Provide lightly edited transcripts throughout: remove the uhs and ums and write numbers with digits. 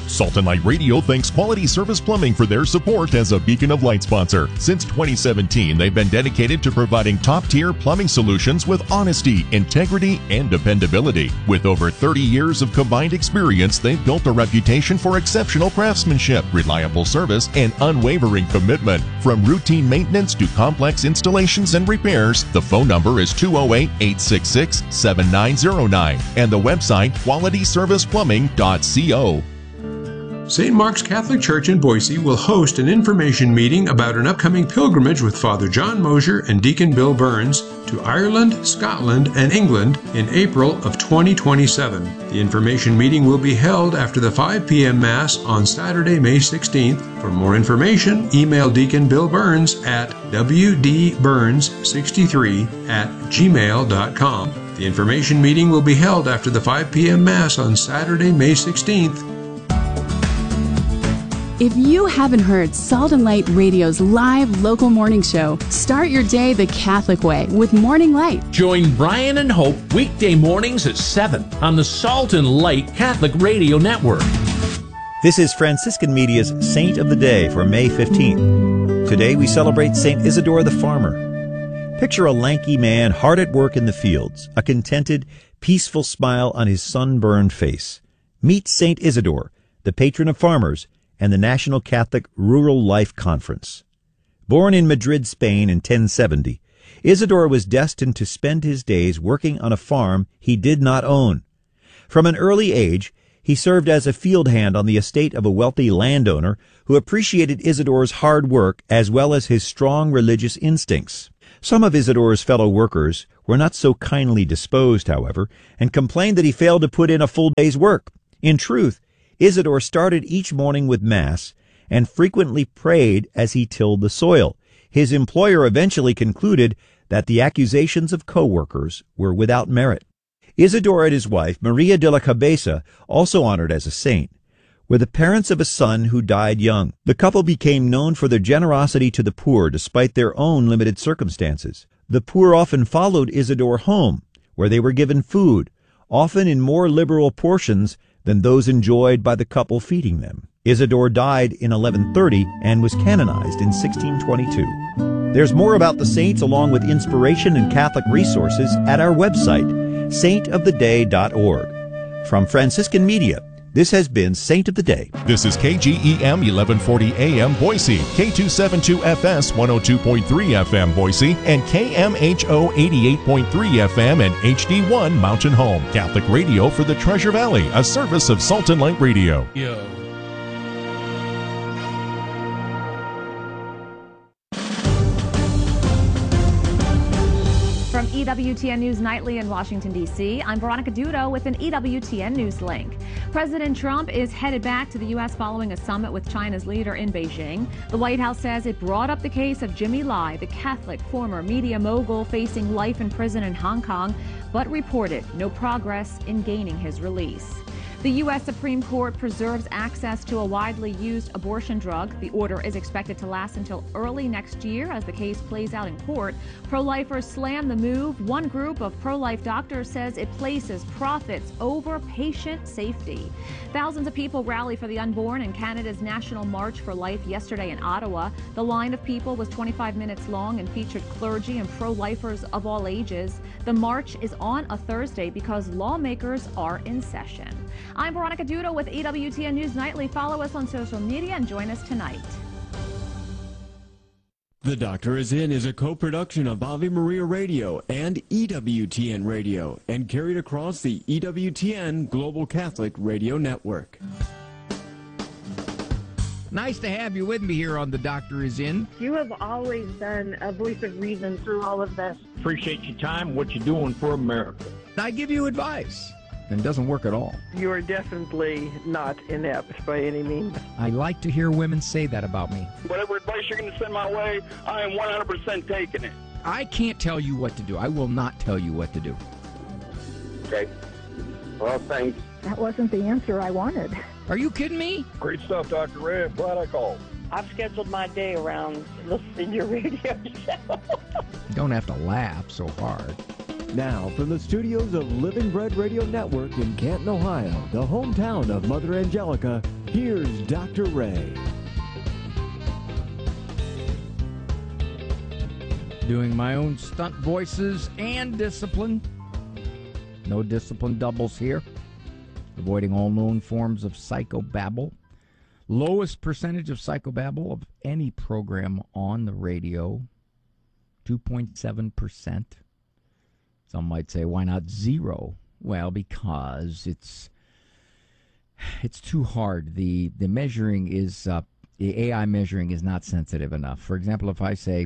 Salt and Light Radio thanks Quality Service Plumbing for their support as a Beacon of Light sponsor. Since 2017, they've been dedicated to providing top-tier plumbing solutions with honesty, integrity, and dependability. With over 30 years of combined experience, they've built a reputation for exceptional craftsmanship, reliable service, and unwavering commitment. From routine maintenance to complex installations and repairs, the phone number is 208-866-7909 and the website qualityserviceplumbing.co. St. Mark's Catholic Church in Boise will host an information meeting about an upcoming pilgrimage with Father John Mosier and Deacon Bill Burns to Ireland, Scotland, and England in April of 2027. The information meeting will be held after the 5 p.m. Mass on Saturday, May 16th. For more information, email Deacon Bill Burns at wdburns63@gmail.com. The information meeting will be held after the 5 p.m. Mass on Saturday, May 16th. If you haven't heard Salt and Light Radio's live local morning show, start your day the Catholic way with Morning Light. Join Brian and Hope weekday mornings at 7 on the Salt and Light Catholic Radio Network. This is Franciscan Media's Saint of the Day for May 15th. Today we celebrate St. Isidore the Farmer. Picture a lanky man hard at work in the fields, a contented, peaceful smile on his sunburned face. Meet St. Isidore, the patron of farmers, and the National Catholic Rural Life Conference. Born in Madrid, Spain in 1070, Isidore was destined to spend his days working on a farm he did not own. From an early age, he served as a field hand on the estate of a wealthy landowner who appreciated Isidore's hard work as well as his strong religious instincts. Some of Isidore's fellow workers were not so kindly disposed, however, and complained that he failed to put in a full day's work. In truth, Isidore started each morning with Mass and frequently prayed as he tilled the soil. His employer eventually concluded that the accusations of co-workers were without merit. Isidore and his wife, Maria de la Cabeza, also honored as a saint, were the parents of a son who died young. The couple became known for their generosity to the poor despite their own limited circumstances. The poor often followed Isidore home, where they were given food, often in more liberal portions than those enjoyed by the couple feeding them. Isidore died in 1130 and was canonized in 1622. There's more about the saints along with inspiration and Catholic resources at our website, saintoftheday.org. From Franciscan Media, this has been Saint of the Day. This is KGEM 1140 AM Boise, K272FS 102.3 FM Boise, and KMHO 88.3 FM and HD1 Mountain Home. Catholic radio for the Treasure Valley, a service of Salt and Light Radio. From EWTN News Nightly in Washington, D.C., I'm Veronica Dudo with an EWTN News link. President Trump is headed back to the U.S. following a summit with China's leader in Beijing. The White House says it brought up the case of Jimmy Lai, the Catholic former media mogul facing life in prison in Hong Kong, but reported no progress in gaining his release. The U.S. Supreme Court preserves access to a widely used abortion drug. The order is expected to last until early next year as the case plays out in court. Pro-lifers slam the move. One group of pro-life doctors says it places profits over patient safety. Thousands of people rally for the unborn in Canada's National March for Life yesterday in Ottawa. The line of people was 25 minutes long and featured clergy and pro-lifers of all ages. The march is on a Thursday because lawmakers are in session. I'm Veronica Dudo with EWTN News Nightly. Follow us on social media and join us tonight. The Doctor Is In is a co-production of Ave Maria Radio and EWTN Radio and carried across the EWTN Global Catholic Radio Network. Nice to have you with me here on The Doctor Is In. You have always been a voice of reason through all of this. Appreciate your time, what you're doing for America. I give you advice, and it doesn't work at all. You are definitely not inept by any means. I like to hear women say that about me. Whatever advice you're going to send my way, I am 100% taking it. I can't tell you what to do. I will not tell you what to do. Okay. Well, thanks. That wasn't the answer I wanted. Are you kidding me? Great stuff, Dr. Ray. I'm glad I called. I've scheduled my day around listening to your radio show. You don't have to laugh so hard. Now, from the studios of Living Bread Radio Network in Canton, Ohio, the hometown of Mother Angelica, Here's Dr. Ray. Doing my own stunt voices and discipline. No discipline doubles here. Avoiding all known forms of psychobabble. Lowest percentage of psychobabble of any program on the radio. 2.7%. Some might say, why not 0? Well, because it's too hard. The measuring is the AI measuring is not sensitive enough. For example, if I say,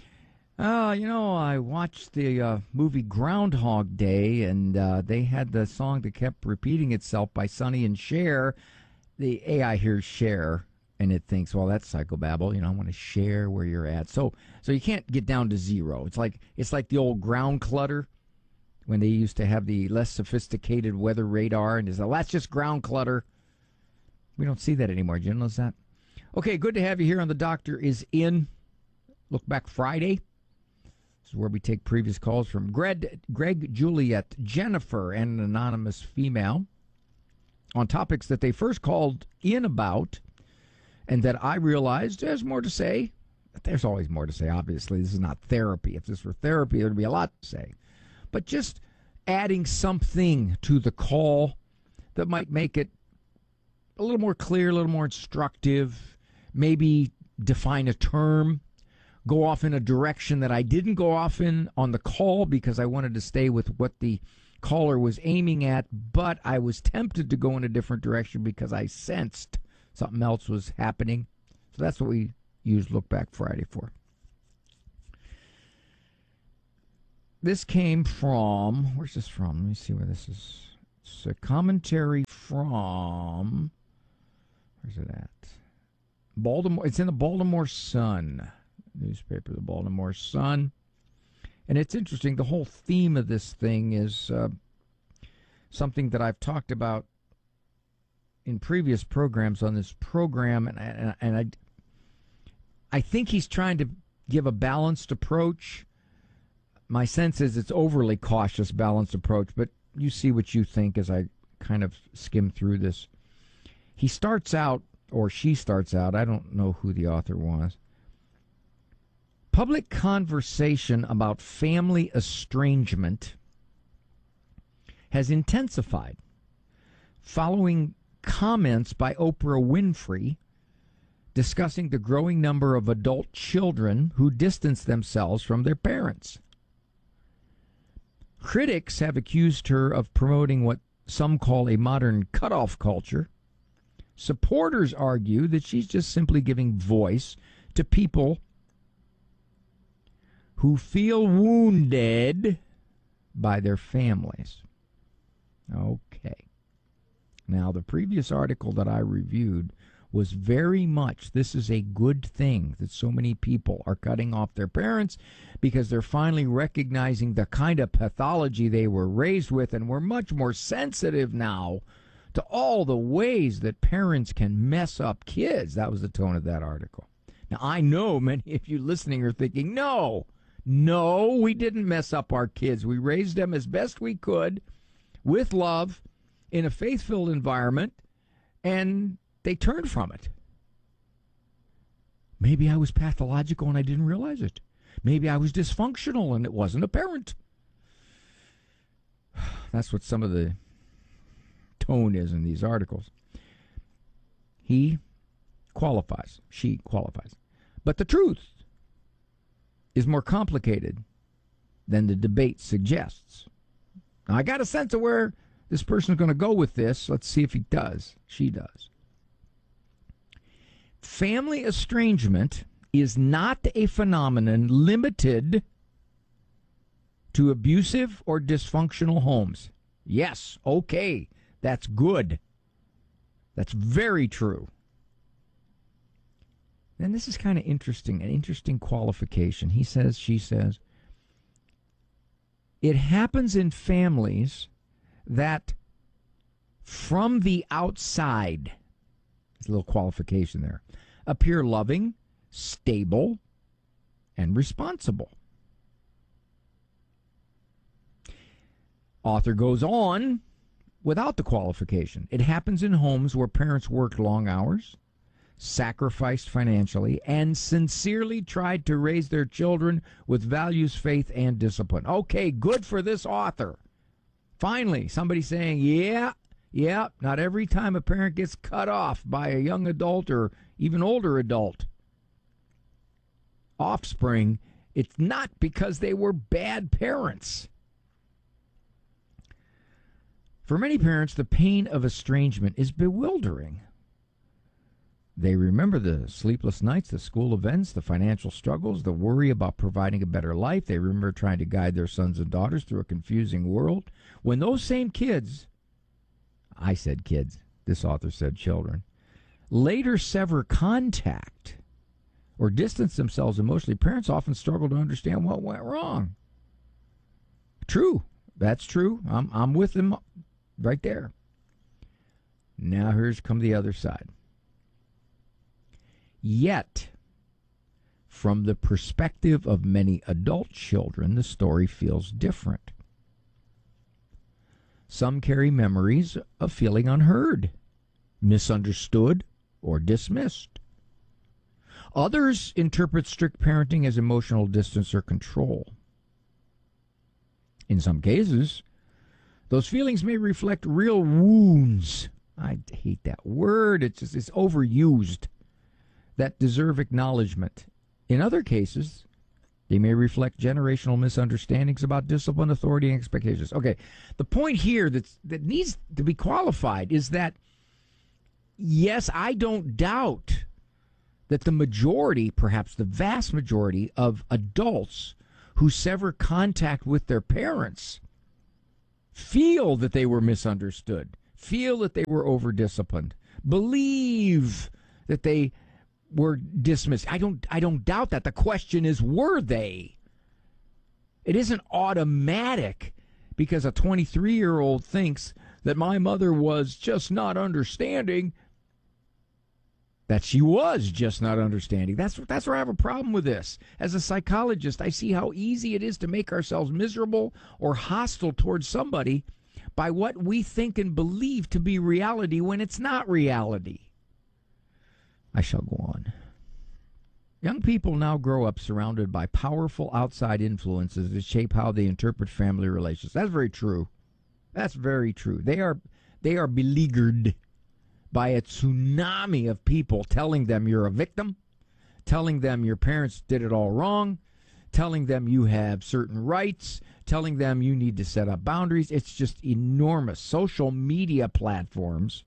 I watched the movie Groundhog Day, and they had the song that kept repeating itself by Sonny and Cher. The AI hears Cher, and it thinks, well, that's psychobabble. I want to share where you're at. So you can't get down to 0. It's like the old ground clutter when they used to have the less sophisticated weather radar, and it's that's just ground clutter. We don't see that anymore. Did you notice that? Okay, good to have you here on The Doctor is In. Look Back Friday. This is where we take previous calls from Greg, Juliet, Jennifer, and an anonymous female on topics that they first called in about and that I realized there's more to say. There's always more to say, obviously. This is not therapy. If this were therapy, there would be a lot to say. But just adding something to the call that might make it a little more clear, a little more instructive, maybe define a term, go off in a direction that I didn't go off in on the call because I wanted to stay with what the caller was aiming at, but I was tempted to go in a different direction because I sensed something else was happening. So that's what we use Look Back Friday for. This came from, where's this from? Let me see where this is. It's a commentary from, where's it at? Baltimore. It's in the Baltimore Sun newspaper, the Baltimore Sun. And it's interesting. The whole theme of this thing is something that I've talked about in previous programs on this program, and I think he's trying to give a balanced approach. My sense is it's overly cautious, balanced approach, but you see what you think as I kind of skim through this. He starts out, or she starts out, I don't know who the author was. Public conversation about family estrangement has intensified following comments by Oprah Winfrey discussing the growing number of adult children who distance themselves from their parents. Critics have accused her of promoting what some call a modern cutoff culture. Supporters argue that she's just simply giving voice to people who feel wounded by their families. Okay. Now, the previous article that I reviewed was very much, this is a good thing that so many people are cutting off their parents because they're finally recognizing the kind of pathology they were raised with, and we're much more sensitive now to all the ways that parents can mess up kids. That was the tone of that article. Now, I know many of you listening are thinking, no, we didn't mess up our kids. We raised them as best we could with love in a faith-filled environment, and they turned from it. Maybe I was pathological and I didn't realize it. Maybe I was dysfunctional and it wasn't apparent. That's what some of the tone is in these articles. He qualifies. She qualifies. But the truth is more complicated than the debate suggests. Now, I got a sense of where this person is going to go with this. Let's see if he does. She does. Family estrangement is not a phenomenon limited to abusive or dysfunctional homes. Yes, okay, that's good. That's very true. And this is kind of interesting, an interesting qualification. He says, she says, it happens in families that from the outside, there's a little qualification there, appear loving, stable, and responsible. Author goes on without the qualification. It happens in homes where parents worked long hours, sacrificed financially, and sincerely tried to raise their children with values, faith, and discipline. Okay, good for this author. Finally, somebody saying, yeah, not every time a parent gets cut off by a young adult or even older adult offspring, it's not because they were bad parents. For many parents, the pain of estrangement is bewildering. They remember the sleepless nights, the school events, the financial struggles, the worry about providing a better life. They remember trying to guide their sons and daughters through a confusing world. When those same kids, I said kids, this author said children, later sever contact or distance themselves emotionally, parents often struggle to understand what went wrong. True. That's true. I'm with them right there. Now here's come the other side. Yet, from the perspective of many adult children, the story feels different. Some carry memories of feeling unheard, misunderstood, or dismissed. Others interpret strict parenting as emotional distance or control. In some cases, those feelings may reflect real wounds. I hate that word. It's overused. That deserve acknowledgement. In other cases, they may reflect generational misunderstandings about discipline, authority, and expectations. Okay, the point here that needs to be qualified is that, yes, I don't doubt that the majority, perhaps the vast majority of adults who sever contact with their parents feel that they were misunderstood, feel that they were over-disciplined, believe that they were dismissed. I don't doubt that. The question is, were they? It isn't automatic because a 23-year-old thinks that my mother was just not understanding, that she was just not understanding. That's where I have a problem with this. As a psychologist, I see how easy it is to make ourselves miserable or hostile towards somebody by what we think and believe to be reality when it's not reality. I shall go on. Young people now grow up surrounded by powerful outside influences that shape how they interpret family relations. That's very true. That's very true. They are beleaguered by a tsunami of people telling them you're a victim, telling them your parents did it all wrong, telling them you have certain rights, telling them you need to set up boundaries. It's just enormous. Social media platforms.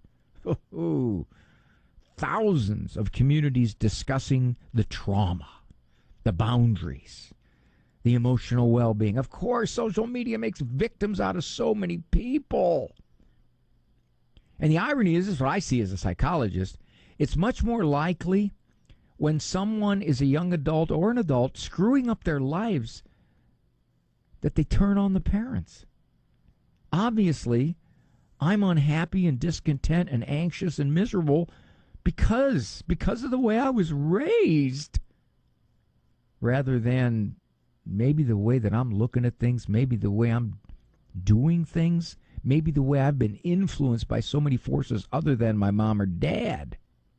Thousands of communities discussing the trauma, the boundaries, the emotional well-being. Of course, social media makes victims out of so many people. And the irony is what I see as a psychologist. It's much more likely when someone is a young adult or an adult screwing up their lives that they turn on the parents. Obviously, I'm unhappy and discontent and anxious and miserable because of the way I was raised, rather than maybe the way that I'm looking at things, maybe the way I'm doing things, maybe the way I've been influenced by so many forces other than my mom or dad.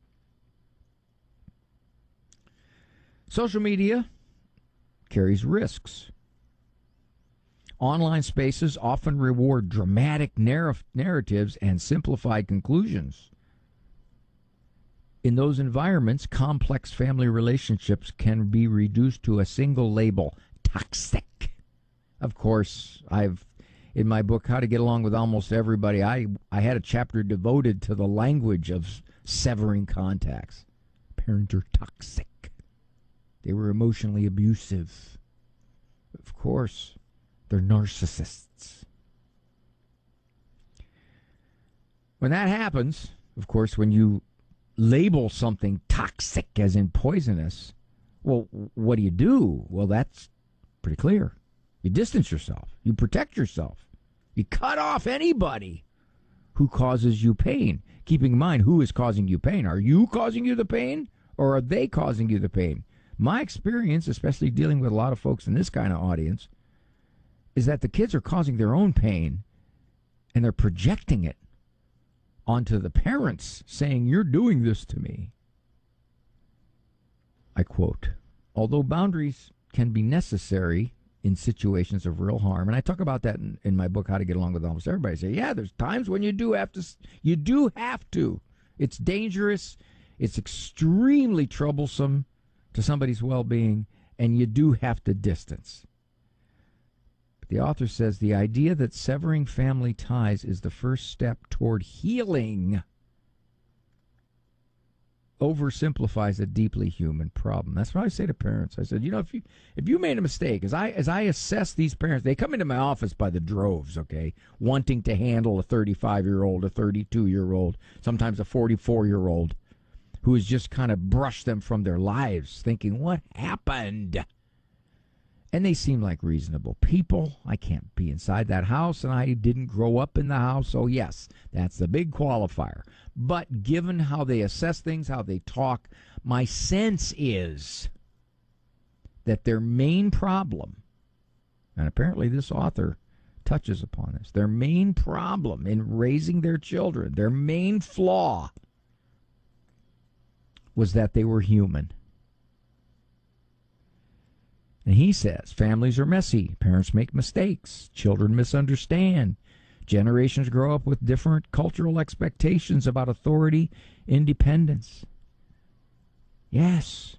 Social media carries risks. Online spaces often reward dramatic narratives and simplified conclusions. In those environments, complex family relationships can be reduced to a single label: toxic. Of course, in my book, How to Get Along with Almost Everybody, I had a chapter devoted to the language of severing contacts. Parents are toxic. They were emotionally abusive. Of course, they're narcissists. When that happens, of course, when you label something toxic as in poisonous, well, what do? Well, that's pretty clear. You distance yourself. You protect yourself. You cut off anybody who causes you pain. Keeping in mind, who is causing you pain? Are you causing you the pain, or are they causing you the pain? My experience, especially dealing with a lot of folks in this kind of audience, is that the kids are causing their own pain, And they're projecting it onto the parents, saying, "You're doing this to me." I quote, "Although boundaries can be necessary in situations of real harm," and I talk about that in my book, How to Get Along with Almost Everybody. I say, yeah, there's times when you do have to. It's dangerous. It's extremely troublesome to somebody's well-being, and you do have to distance. But the author says the idea that severing family ties is the first step toward healing oversimplifies a deeply human problem. That's what I say to parents. I said, if you made a mistake, as I assess these parents, they come into my office by the droves, okay, wanting to handle a 35-year-old, a 32-year-old, sometimes a 44-year-old, who has just kind of brushed them from their lives, thinking, what happened? And they seem like reasonable people. I can't be inside that house, and I didn't grow up in the house, so yes, that's the big qualifier. But given how they assess things, how they talk, my sense is that their main problem, and apparently this author touches upon this, their main problem in raising their children, their main flaw, was that they were human. And he says families are messy, parents make mistakes, children misunderstand, generations grow up with different cultural expectations about authority, independence. Yes.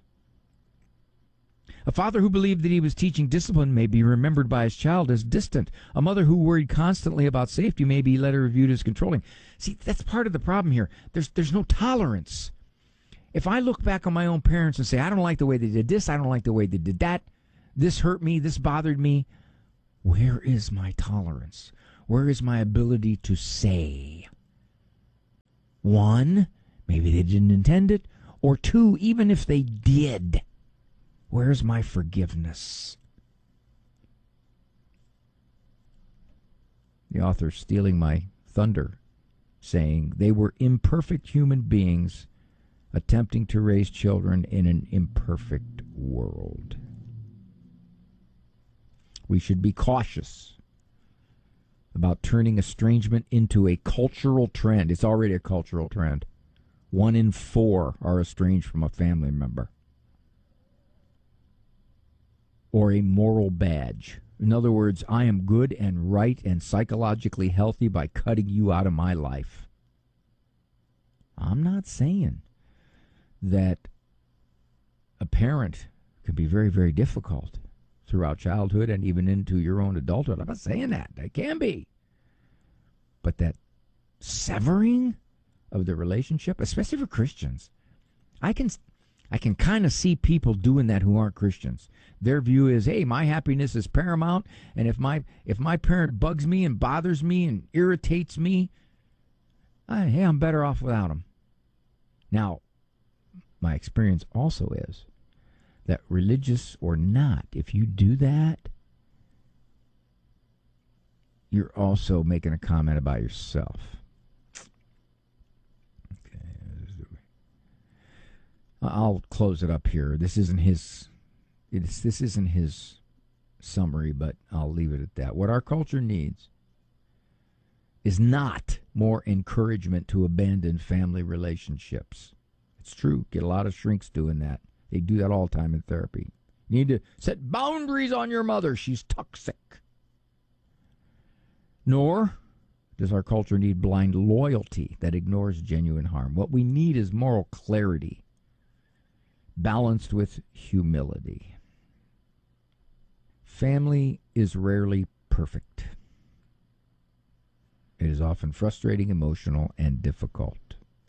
A father who believed that he was teaching discipline may be remembered by his child as distant. A mother who worried constantly about safety may be later reviewed as controlling. See, that's part of the problem here. There's no tolerance. If I look back on my own parents and say, I don't like the way they did this, I don't like the way they did that, this hurt me, this bothered me, where is my tolerance? Where is my ability to say? One, maybe they didn't intend it, or two, even if they did, where's my forgiveness? The author's stealing my thunder, saying they were imperfect human beings attempting to raise children in an imperfect world. We should be cautious about turning estrangement into a cultural trend. It's already a cultural trend. 1 in 4 are estranged from a family member. Or a moral badge. In other words, I am good and right and psychologically healthy by cutting you out of my life. I'm not saying that a parent can be very, very difficult throughout childhood and even into your own adulthood. I'm not saying that. It can be. But that severing of the relationship, especially for Christians, I can kind of see people doing that who aren't Christians. Their view is, hey, my happiness is paramount, and if my parent bugs me and bothers me and irritates me, hey, I'm better off without them. Now, my experience also is that religious or not, if you do that, you're also making a comment about yourself. Okay, I'll close it up here. This isn't his summary, but I'll leave it at that. What our culture needs is not more encouragement to abandon family relationships. It's true. Get a lot of shrinks doing that. They do that all the time in therapy. You need to set boundaries on your mother. She's toxic. Nor does our culture need blind loyalty that ignores genuine harm. What we need is moral clarity, balanced with humility. Family is rarely perfect. It is often frustrating, emotional, and difficult.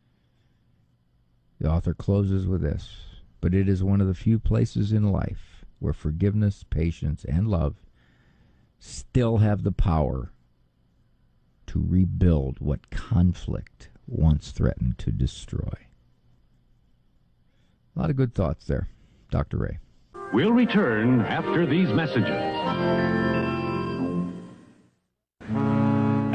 The author closes with this: but it is one of the few places in life where forgiveness, patience, and love still have the power to rebuild what conflict once threatened to destroy. A lot of good thoughts there, Dr. Ray. We'll return after these messages.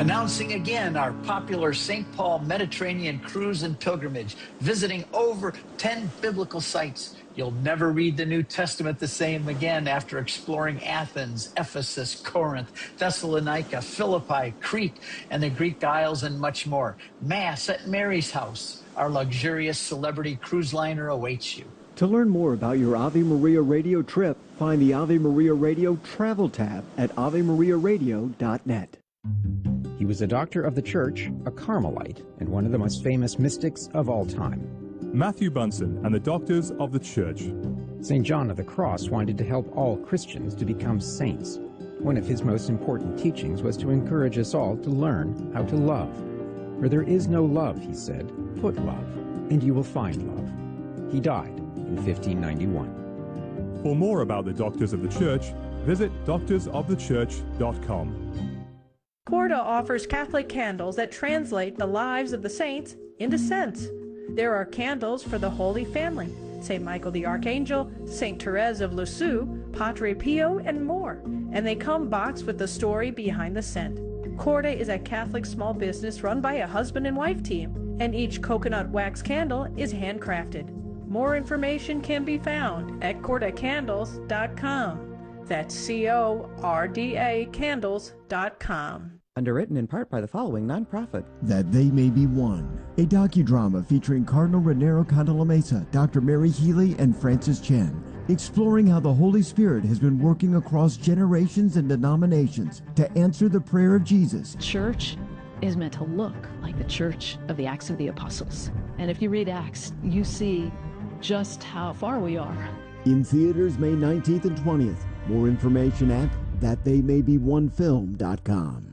Announcing again our popular St. Paul Mediterranean cruise and pilgrimage, visiting over 10 biblical sites. You'll never read the New Testament the same again after exploring Athens, Ephesus, Corinth, Thessalonica, Philippi, Crete, and the Greek Isles, and much more. Mass at Mary's house. Our luxurious celebrity cruise liner awaits you. To learn more about your Ave Maria Radio trip, find the Ave Maria Radio Travel tab at AveMariaRadio.net. He was a doctor of the church, a Carmelite, and one of the most famous mystics of all time. Matthew Bunson and the Doctors of the Church. St. John of the Cross wanted to help all Christians to become saints. One of his most important teachings was to encourage us all to learn how to love. Where there is no love, he said, put love, and you will find love. He died in 1591. For more about the Doctors of the Church, visit doctorsofthechurch.com. Corda offers Catholic candles that translate the lives of the saints into scents. There are candles for the Holy Family, St. Michael the Archangel, St. Therese of Lisieux, Padre Pio, and more. And they come boxed with the story behind the scent. Corda is a Catholic small business run by a husband and wife team, and each coconut wax candle is handcrafted. More information can be found at cordacandles.com. That's CORDA candles.com. Underwritten in part by the following nonprofit. That They May Be One, a docudrama featuring Cardinal Raniero Cantalamessa, Dr. Mary Healy, and Francis Chan, exploring how the Holy Spirit has been working across generations and denominations to answer the prayer of Jesus. Church is meant to look like the church of the Acts of the Apostles. And if you read Acts, you see just how far we are. In theaters May 19th and 20th. More information at thattheymay1film.com.